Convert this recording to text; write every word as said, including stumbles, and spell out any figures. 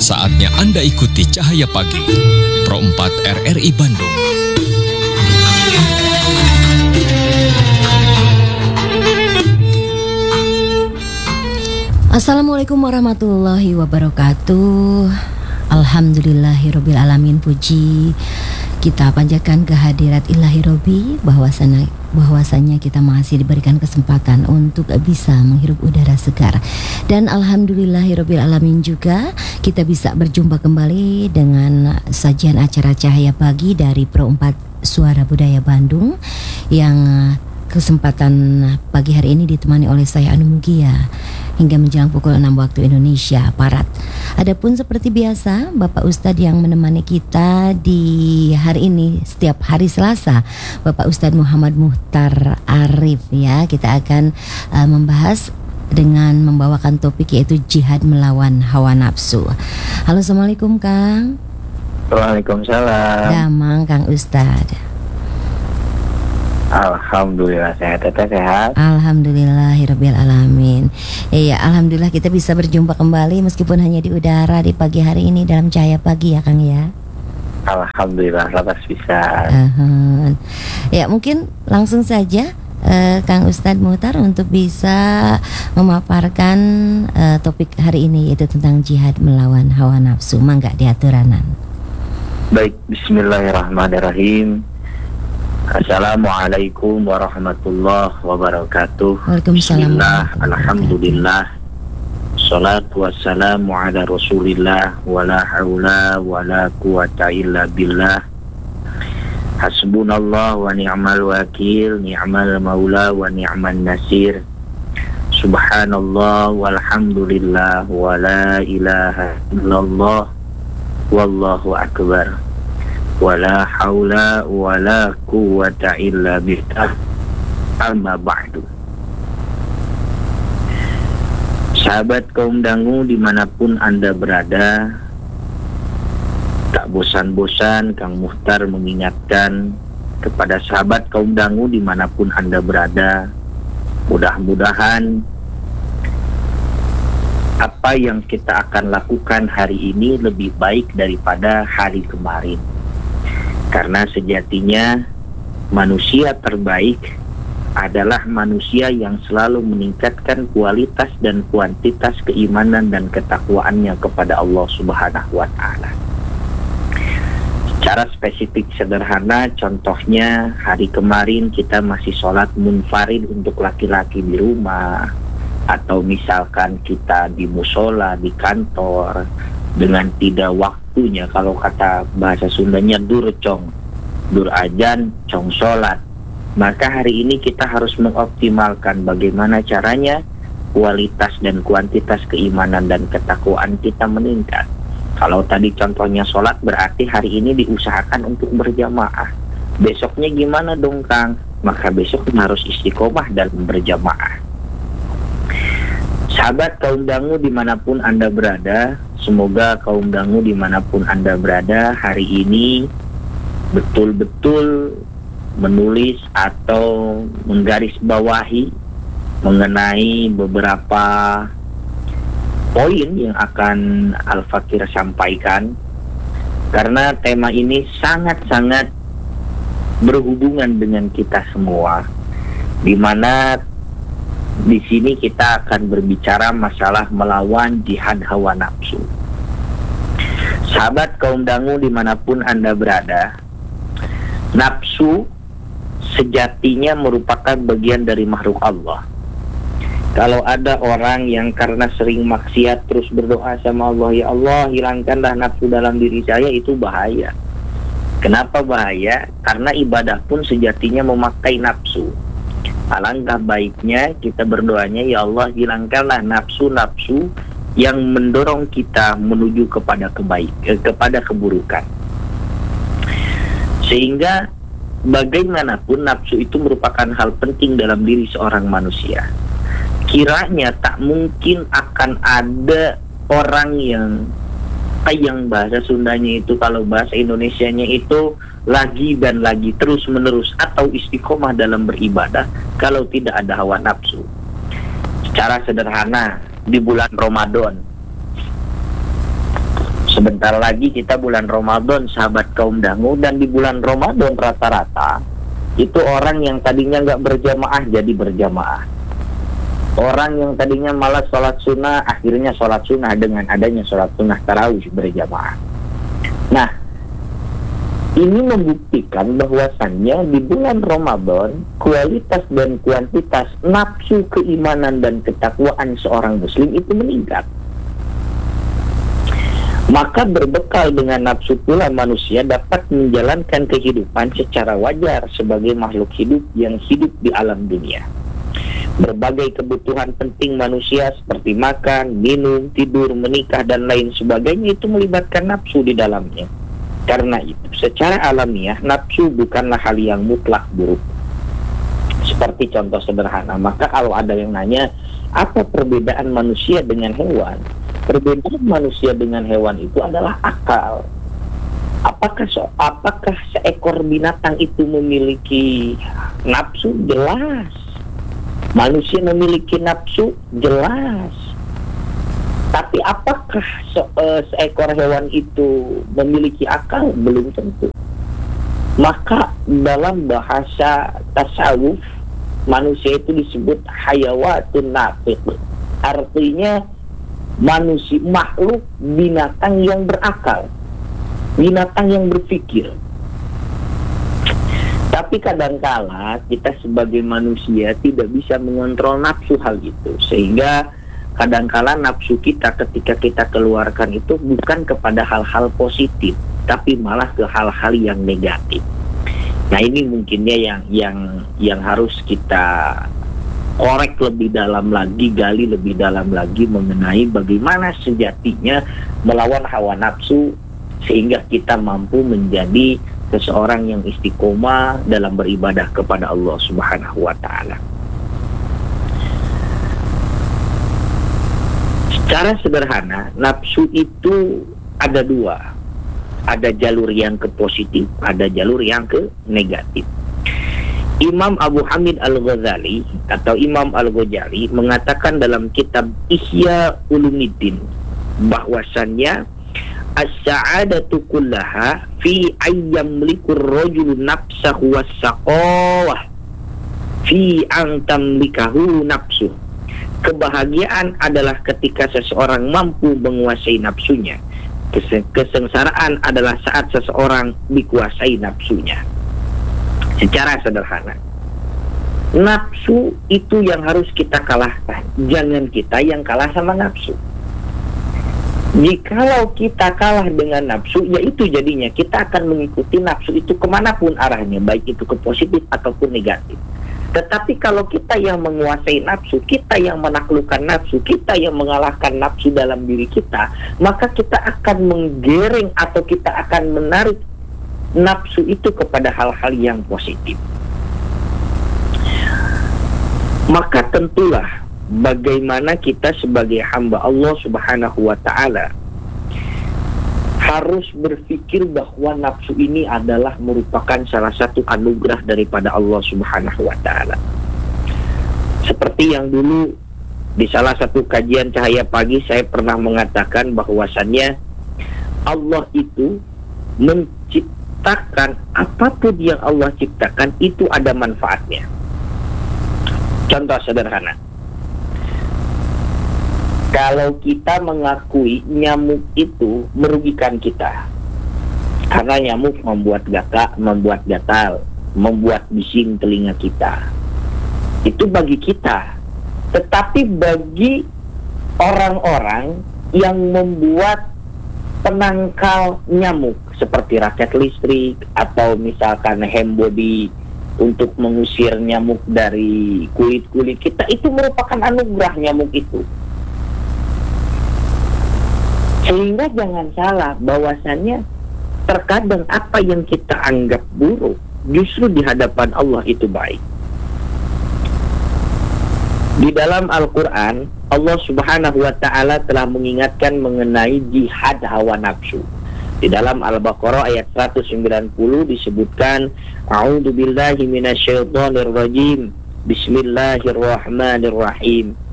Saatnya Anda ikuti Cahaya Pagi, Pro empat R R I Bandung. Assalamualaikum warahmatullahi wabarakatuh. Alhamdulillahirabbil alamin. Puji kita panjatkan kehadirat Ilahi Robbi, bahwasanya bahwasanya kita masih diberikan kesempatan untuk bisa menghirup udara segar. Dan alhamdulillahirabbil alamin juga kita bisa berjumpa kembali dengan sajian acara Cahaya Pagi dari Pro empat Suara Budaya Bandung, yang kesempatan pagi hari ini ditemani oleh saya Anu Mugia hingga menjelang pukul enam waktu Indonesia Barat. Adapun seperti biasa, Bapak Ustadz yang menemani kita di hari ini setiap hari Selasa, Bapak Ustadz Muhammad Muhtar Arif, ya. Kita akan uh, membahas dengan membawakan topik yaitu jihad melawan hawa nafsu. Halo, Assalamualaikum Kang. Waalaikumsalam. Damang Kang Ustadz. Alhamdulillah sehat, teteh sehat. Alhamdulillahirabbil alamin. Iya, alhamdulillah kita bisa berjumpa kembali meskipun hanya di udara di pagi hari ini dalam Cahaya Pagi, ya Kang, ya. Alhamdulillah lepas bisa. Uh-huh. Ya, mungkin langsung saja uh, Kang Ustadz Muhtar untuk bisa memaparkan uh, topik hari ini, yaitu tentang jihad melawan hawa nafsu. Mangga diaturanan. Baik, bismillahirrahmanirrahim. Assalamualaikum warahmatullahi wabarakatuh. Waalaikumsalam. Bismillah, alhamdulillah, salatu wassalamu ala rasulillah, wala hawla wala quwata illa billah. Hasbunallah wa ni'mal wakil, ni'mal maula wa ni'man nasir. Subhanallah walhamdulillah wa la ilaha illallah, wallahu akbar. Wala haula wala quwata illa billah. Amma ba'du. Sahabat kaum dangu dimanapun Anda berada, tak bosan-bosan Kang Muhtar mengingatkan kepada sahabat kaum dangu dimanapun Anda berada, mudah-mudahan apa yang kita akan lakukan hari ini lebih baik daripada hari kemarin. Karena sejatinya manusia terbaik adalah manusia yang selalu meningkatkan kualitas dan kuantitas keimanan dan ketakwaannya kepada Allah Subhanahu wa Ta'ala. Secara spesifik sederhana, contohnya hari kemarin kita masih sholat munfarid untuk laki-laki di rumah, atau misalkan kita di musola, di kantor, dengan tidak waktunya, kalau kata bahasa Sundanya dur cong, dur ajan cong sholat. Maka hari ini kita harus mengoptimalkan bagaimana caranya kualitas dan kuantitas keimanan dan ketakwaan kita meningkat. Kalau tadi contohnya sholat, berarti hari ini diusahakan untuk berjamaah. Besoknya gimana dong Kang? Maka besok harus istiqomah dalam berjamaah. Sahabat kaum dangu dimanapun Anda berada, semoga kaum dangu dimanapun Anda berada hari ini betul-betul menulis atau menggarisbawahi mengenai beberapa poin yang akan Al-Fakir sampaikan, karena tema ini sangat-sangat berhubungan dengan kita semua, di mana di sini kita akan berbicara masalah melawan jihad hawa nafsu. Sahabat kaum dangu dimanapun Anda berada, nafsu sejatinya merupakan bagian dari makhluk Allah. Kalau ada orang yang karena sering maksiat terus berdoa sama Allah, ya Allah hilangkanlah nafsu dalam diri saya, itu bahaya. Kenapa bahaya? Karena ibadah pun sejatinya memakai nafsu. Alangkah baiknya kita berdoanya, ya Allah hilangkanlah nafsu-nafsu yang mendorong kita menuju kepada kebaik, eh, kepada keburukan. Sehingga bagaimanapun nafsu itu merupakan hal penting dalam diri seorang manusia. Kiranya tak mungkin akan ada orang yang yang bahasa Sundanya itu, kalau bahasa Indonesianya itu lagi dan lagi, terus menerus, atau istiqomah dalam beribadah kalau tidak ada hawa nafsu. Secara sederhana, di bulan Ramadan Sebentar lagi kita bulan Ramadan, sahabat kaum dangu, dan di bulan Ramadan rata-rata itu orang yang tadinya nggak berjamaah jadi berjamaah. Orang yang tadinya malas sholat sunnah akhirnya sholat sunnah dengan adanya sholat sunnah tarawih berjamaah. Nah, ini membuktikan bahwasannya di bulan Ramadan kualitas dan kuantitas nafsu keimanan dan ketakwaan seorang muslim itu meningkat. Maka berbekal dengan nafsu pula manusia dapat menjalankan kehidupan secara wajar sebagai makhluk hidup yang hidup di alam dunia. Berbagai kebutuhan penting manusia seperti makan, minum, tidur, menikah, dan lain sebagainya itu melibatkan nafsu di dalamnya. Karena itu, secara alamiah, nafsu bukanlah hal yang mutlak buruk. Seperti contoh sederhana, maka kalau ada yang nanya, apa perbedaan manusia dengan hewan? Perbedaan manusia dengan hewan itu adalah akal. Apakah so, apakah seekor binatang itu memiliki nafsu? Jelas. Manusia memiliki nafsu? Jelas. Tapi apakah se, uh, seekor hewan itu memiliki akal? Belum tentu. Maka dalam bahasa tasawuf, manusia itu disebut hayawatun nafiq. Artinya manusia, makhluk binatang yang berakal, binatang yang berpikir. Tapi kadangkala kita sebagai manusia tidak bisa mengontrol nafsu hal itu, sehingga kadangkala nafsu kita ketika kita keluarkan itu bukan kepada hal-hal positif, tapi malah ke hal-hal yang negatif. Nah, ini mungkinnya yang yang yang harus kita korek lebih dalam lagi, gali lebih dalam lagi mengenai bagaimana sejatinya melawan hawa nafsu sehingga kita mampu menjadi seseorang yang istiqomah dalam beribadah kepada Allah Subhanahu wa taala. Secara sederhana, nafsu itu ada dua. Ada jalur yang ke positif, ada jalur yang ke negatif. Imam Abu Hamid Al-Ghazali atau Imam Al-Ghazali mengatakan dalam kitab Ihya Ulumuddin bahwasannya as-sa'adatu kullaha fi ayyamlikur rajulu nafsahu was-saqawah fi an tamlikahu nafsuh. Kebahagiaan adalah ketika seseorang mampu menguasai nafsunya. Kesengsaraan adalah saat seseorang dikuasai nafsunya. Secara sederhana, nafsu itu yang harus kita kalahkan. Jangan kita yang kalah sama nafsu. Jikalau kita kalah dengan nafsu, ya itu jadinya kita akan mengikuti nafsu itu kemanapun arahnya, baik itu ke positif ataupun negatif. Tetapi kalau kita yang menguasai nafsu, kita yang menaklukkan nafsu, kita yang mengalahkan nafsu dalam diri kita, maka kita akan menggereng atau kita akan menarik nafsu itu kepada hal-hal yang positif. Maka tentulah bagaimana kita sebagai hamba Allah Subhanahu wa ta'ala harus berpikir bahwa nafsu ini adalah merupakan salah satu anugerah daripada Allah Subhanahu wa ta'ala. Seperti yang dulu di salah satu kajian Cahaya Pagi saya pernah mengatakan bahwasannya Allah itu menciptakan Ciptakan apapun yang Allah ciptakan itu ada manfaatnya. Contoh sederhana, kalau kita mengakui nyamuk itu merugikan kita karena nyamuk membuat gatal, membuat gatal, membuat bising telinga kita, itu bagi kita. Tetapi bagi orang-orang yang membuat penangkal nyamuk seperti raket listrik atau misalkan hembody untuk mengusir nyamuk dari kulit-kulit kita, itu merupakan anugerah nyamuk itu. Sehingga jangan salah bahwasannya terkadang apa yang kita anggap buruk justru di hadapan Allah itu baik. Di dalam Al-Quran, Allah Subhanahu wa ta'ala telah mengingatkan mengenai jihad hawa nafsu. Di dalam Al-Baqarah ayat seratus sembilan puluh disebutkan, A'udzu billahi minasyaitonir rajim. Bismillahirrahmanirrahim.